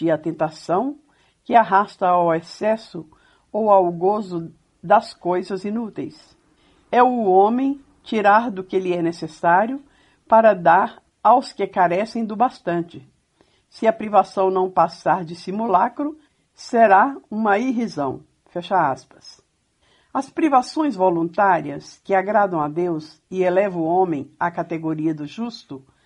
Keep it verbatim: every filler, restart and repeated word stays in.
resistir à tentação que arrasta ao excesso ou ao gozo das coisas inúteis. É o homem tirar do que lhe é necessário para dar aos que carecem do bastante. Se a privação não passar de simulacro, será uma irrisão. Fecha aspas. As privações voluntárias que agradam a Deus e elevam o homem à categoria do justo